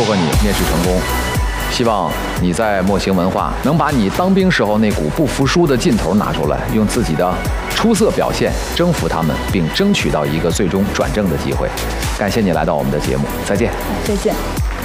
贺你面试成功。希望你在墨星文化能把你当兵时候那股不服输的劲头拿出来，用自己的出色表现征服他们，并争取到一个最终转正的机会。感谢你来到我们的节目，再见。 再见。